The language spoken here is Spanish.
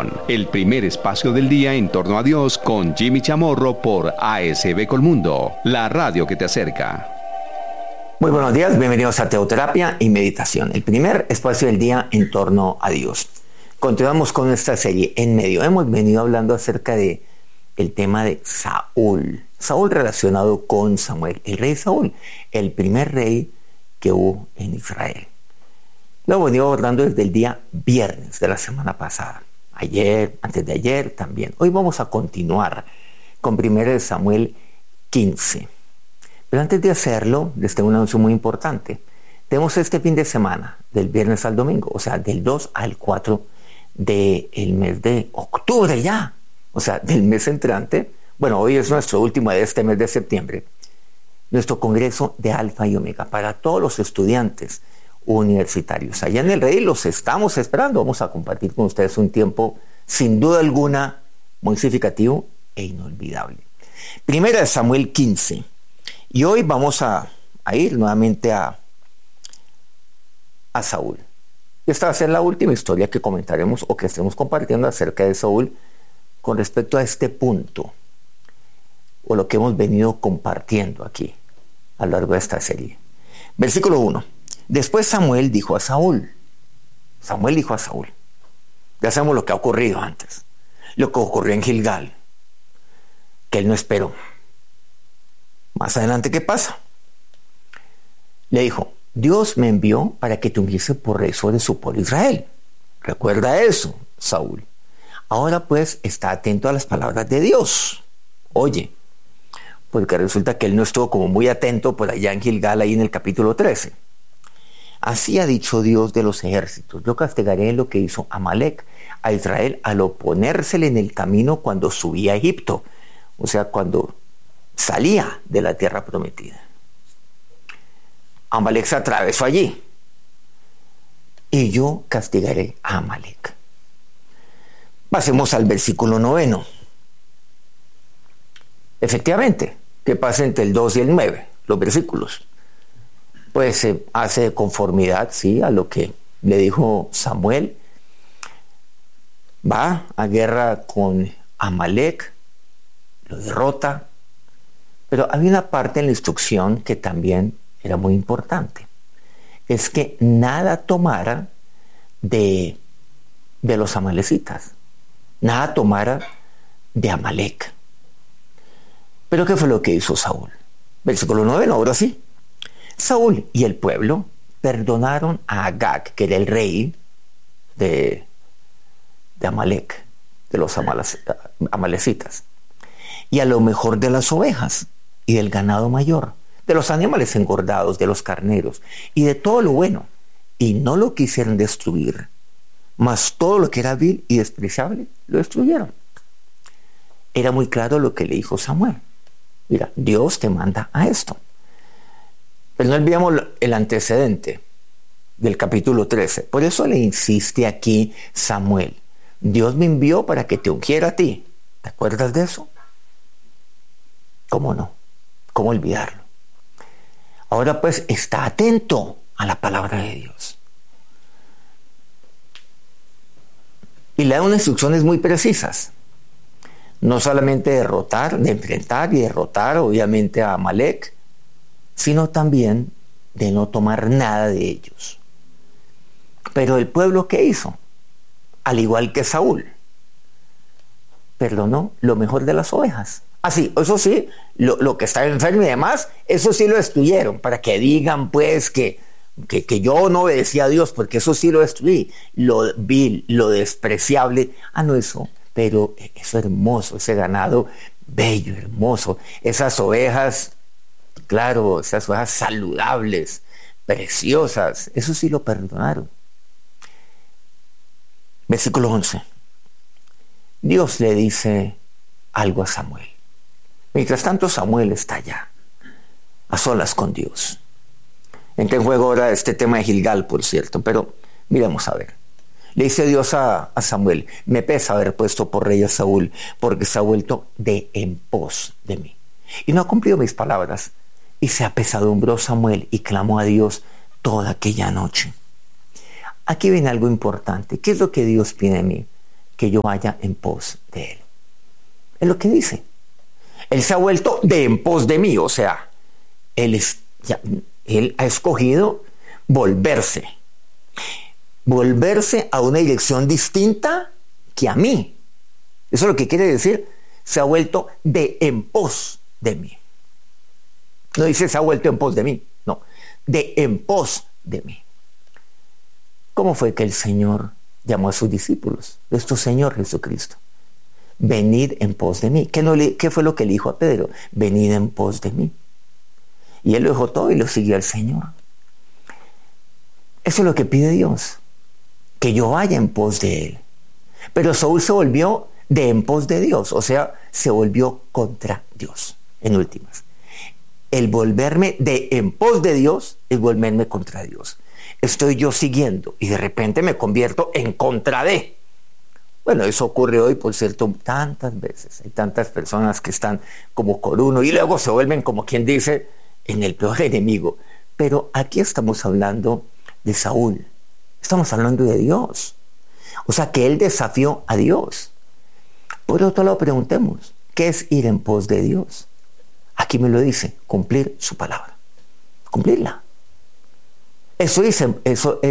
Meditación, el primer espacio del día en torno a Dios con Jimmy Chamorro por ASB Colmundo, la radio que te acerca. Muy buenos días, bienvenidos a Teoterapia y Meditación, el primer espacio del día en torno a Dios. Continuamos con esta serie En Medio. Hemos venido hablando acerca de el tema de Saúl. Saúl relacionado con Samuel, el rey Saúl, el primer rey que hubo en Israel. Lo hemos venido abordando desde el día viernes de la semana pasada. Ayer, antes de ayer también. Hoy vamos a continuar con 1 Samuel 15. Pero antes de hacerlo, les tengo un anuncio muy importante. Tenemos este fin de semana, del viernes al domingo, o sea, del 2 al 4 del mes de octubre ya. O sea, del mes entrante. Bueno, hoy es nuestro último de este mes de septiembre. Nuestro congreso de Alfa y Omega para todos los estudiantes universitarios. Allá en el Rey los estamos esperando. Vamos a compartir con ustedes un tiempo, sin duda alguna, muy significativo e inolvidable. 1 Samuel 15. Y hoy vamos a ir nuevamente a Saúl. Esta va a ser la última historia que comentaremos o que estemos compartiendo acerca de Saúl con respecto a este punto o lo que hemos venido compartiendo aquí a lo largo de esta serie. Versículo 1. Después Samuel dijo a Saúl. Ya sabemos lo que ha ocurrido antes. Lo que ocurrió en Gilgal, que él no esperó. Más adelante, ¿qué pasa? Le dijo: Dios me envió para que te ungiese por rey sobre su pueblo Israel. Recuerda eso, Saúl. Ahora pues está atento a las palabras de Dios. Oye, porque resulta que él no estuvo como muy atento por allá en Gilgal, ahí en el capítulo 13. Así ha dicho Dios de los ejércitos: yo castigaré lo que hizo Amalec a Israel al oponérsele en el camino cuando subía a Egipto, o sea, cuando salía de la tierra prometida. Amalec se atravesó allí y yo castigaré a Amalec. Pasemos al versículo 9. Efectivamente, ¿qué pasa entre el 2 y el 9? Los versículos. Pues se hace conformidad, sí, a lo que le dijo Samuel. Va a guerra con Amalec, lo derrota. Pero había una parte en la instrucción que también era muy importante. Es que nada tomara de los amalecitas. Nada tomara de Amalec. ¿Pero qué fue lo que hizo Saúl? Versículo 9, ahora sí. Saúl y el pueblo perdonaron a Agag, que era el rey de Amalec, de los amalecitas, y a lo mejor de las ovejas y del ganado mayor, de los animales engordados, de los carneros, y de todo lo bueno, y no lo quisieron destruir, mas todo lo que era vil y despreciable lo destruyeron. Era muy claro lo que le dijo Samuel. Mira, Dios te manda a esto. Pero no olvidemos el antecedente del capítulo 13. Por eso le insiste aquí Samuel: Dios me envió para que te ungiera a ti. ¿Te acuerdas de eso? ¿Cómo no? ¿Cómo olvidarlo? Ahora pues está atento a la palabra de Dios. Y le da unas instrucciones muy precisas. No solamente de enfrentar y derrotar obviamente a Amalec, sino también de no tomar nada de ellos. Pero el pueblo, ¿qué hizo? Al igual que Saúl, perdonó lo mejor de las ovejas. Así, eso sí, lo que estaba enfermo y demás, eso sí lo destruyeron, para que digan pues que yo no obedecía a Dios, porque eso sí lo destruí. Lo vil, lo despreciable, no eso, pero eso hermoso, ese ganado bello, hermoso, esas ovejas, claro, esas ovejas saludables, preciosas, eso sí lo perdonaron. Versículo 11. Dios le dice algo a Samuel. Mientras tanto, Samuel está allá, a solas con Dios. Entra en juego ahora este tema de Gilgal, por cierto, pero miremos a ver. Le dice Dios a Samuel: me pesa haber puesto por rey a Saúl, porque se ha vuelto de en pos de mí, y no ha cumplido mis palabras. Y se apesadumbró Samuel y clamó a Dios toda aquella noche. Aquí viene algo importante. ¿Qué es lo que Dios pide de mí? que yo vaya en pos de él. Es lo que dice. Él se ha vuelto de en pos de mí, o sea, él ha escogido volverse a una dirección distinta que a mí. Eso es lo que quiere decir, se ha vuelto de en pos de mí. No dice se ha vuelto en pos de mí, no, de en pos de mí. ¿Cómo fue que el Señor llamó a sus discípulos? Nuestro Señor Jesucristo. Venid en pos de mí. ¿Qué fue lo que le dijo a Pedro? Venid en pos de mí. Y él lo dejó todo y lo siguió al Señor. Eso es lo que pide Dios, que yo vaya en pos de él. Pero Saúl se volvió de en pos de Dios, o sea, se volvió contra Dios, en últimas. El volverme de en pos de Dios es volverme contra Dios. Estoy yo siguiendo y de repente me convierto en contra de. Bueno, eso ocurre hoy, por cierto, tantas veces. Hay tantas personas que están como con uno y luego se vuelven, como quien dice, en el peor enemigo. Pero aquí estamos hablando de Saúl. Estamos hablando de Dios. O sea, que él desafió a Dios. Por otro lado, preguntemos, ¿qué es ir en pos de Dios? Aquí me lo dice, cumplir su palabra. Cumplirla. Eso